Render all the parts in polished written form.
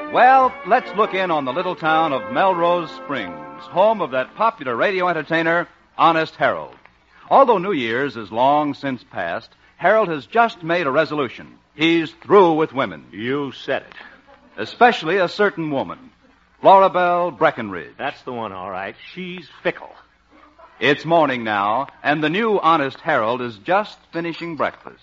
Well, let's look in on the little town of Melrose Springs, home of that popular radio entertainer, Honest Harold. Although New Year's is long since past, Harold has just made a resolution. He's through with women. You said it. Especially a certain woman, Florabelle Breckenridge. That's the one, all right. She's fickle. It's morning now, and the new Honest Harold is just finishing breakfast.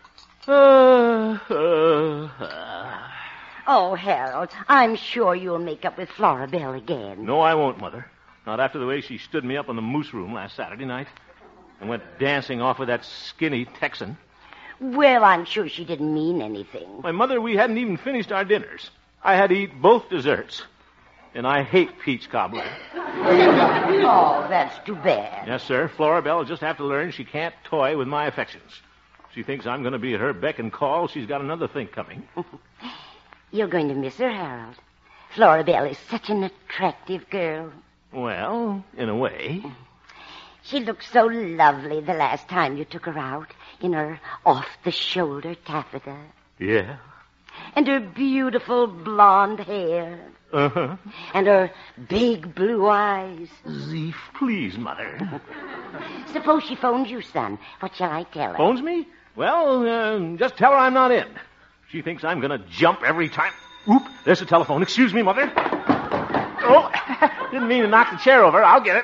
Oh, Harold, I'm sure you'll make up with Florabelle again. No, I won't, Mother. Not after the way she stood me up in the moose room last Saturday night and went dancing off with that skinny Texan. Well, I'm sure she didn't mean anything. My Mother, we hadn't even finished our dinners. I had to eat both desserts. And I hate peach cobbler. Oh, that's too bad. Yes, sir. Florabelle will just have to learn she can't toy with my affections. She thinks I'm going to be at her beck and call. She's got another think coming. You're going to miss her, Harold. Florabelle is such an attractive girl. Well, in a way. She looked so lovely the last time you took her out in her off-the-shoulder taffeta. Yeah? And her beautiful blonde hair. Uh-huh. And her big blue eyes. Zeef, please, Mother. Suppose she phones you, son. What shall I tell her? Phones me? Well, just tell her I'm not in. She thinks I'm going to jump every time. Oop, there's the telephone. Excuse me, Mother. Oh, didn't mean to knock the chair over. I'll get it.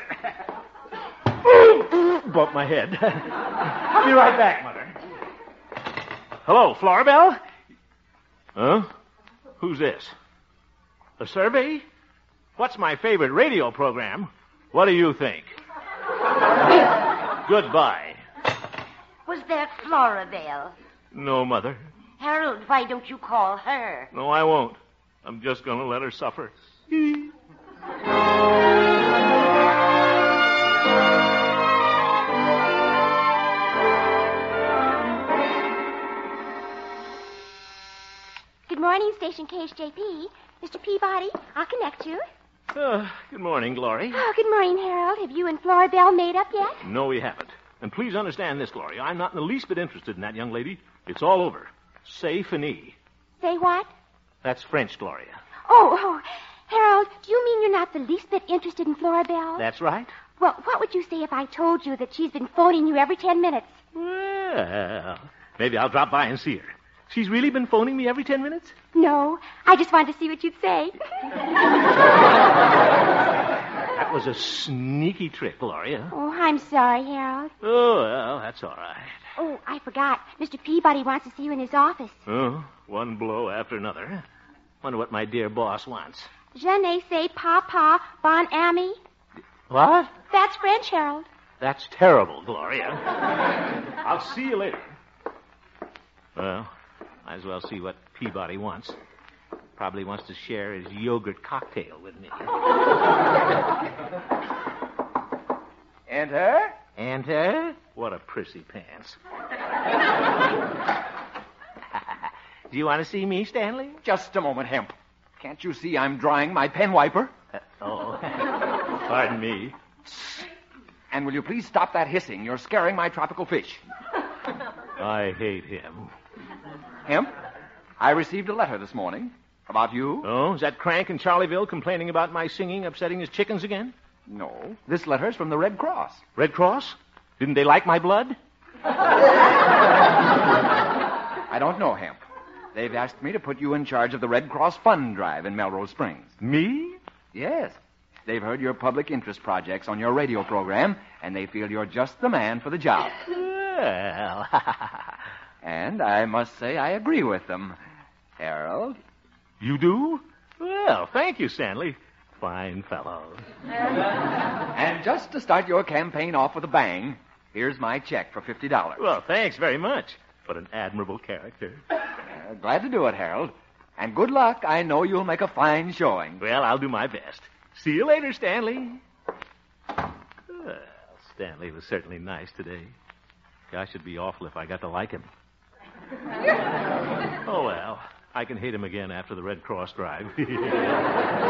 Bumped my head. I'll be right back, Mother. Hello, Florabelle? Huh? Who's this? A survey? What's my favorite radio program? What do you think? Goodbye. Was that Florabelle? No, Mother. Harold, why don't you call her? No, I won't. I'm just going to let her suffer. Good morning, Station KHJP. Mr. Peabody, I'll connect you. Good morning, Glory. Oh, good morning, Harold. Have you and Florabelle made up yet? No, we haven't. And please understand this, Gloria. I'm not in the least bit interested in that young lady. It's all over. C'est fini. Say what? That's French, Gloria. Oh, Harold, do you mean you're not the least bit interested in Florabelle? That's right. Well, what would you say if I told you that she's been phoning you every 10 minutes? Well, maybe I'll drop by and see her. She's really been phoning me every 10 minutes? No, I just wanted to see what you'd say. That was a sneaky trick, Gloria. Oh, I'm sorry, Harold. Oh, well, that's all right. Oh, I forgot. Mr. Peabody wants to see you in his office. Oh, one blow after another. Wonder what my dear boss wants. Je ne sais pas, bon ami. What? That's French, Harold. That's terrible, Gloria. I'll see you later. Well, might as well see what Peabody wants. Probably wants to share his yogurt cocktail with me. Enter. Enter? What a prissy pants. Do you want to see me, Stanley? Just a moment, Hemp. Can't you see I'm drying my pen wiper? Pardon me. And will you please stop that hissing? You're scaring my tropical fish. I hate him. Hemp, I received a letter this morning. About you? Oh, is that Crank in Charlieville complaining about my singing upsetting his chickens again? No. This letter's from the Red Cross. Red Cross? Didn't they like my blood? I don't know, Hemp. They've asked me to put you in charge of the Red Cross Fund Drive in Melrose Springs. Me? Yes. They've heard your public interest projects on your radio program, and they feel you're just the man for the job. Well... And I must say I agree with them. Harold? You do? Well, thank you, Stanley. Fine fellow. And just to start your campaign off with a bang, here's my check for $50. Well, thanks very much. What an admirable character. Glad to do it, Harold. And good luck. I know you'll make a fine showing. Well, I'll do my best. See you later, Stanley. Well, Stanley was certainly nice today. Gosh, it'd be awful if I got to like him. Oh, well, I can hate him again after the Red Cross drive.